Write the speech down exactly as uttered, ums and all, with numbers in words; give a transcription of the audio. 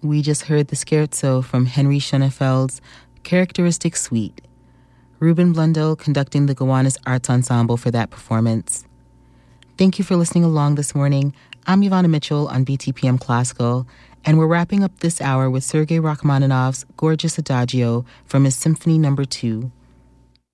we just heard the scherzo from Henry Schoenefeld's Characteristic Suite. Ruben Blundell conducting the Gowanus Arts Ensemble for that performance. Thank you for listening along this morning. I'm Ivana Mitchell on B T P M Classical, and we're wrapping up this hour with Sergei Rachmaninoff's gorgeous Adagio from his Symphony Number Two.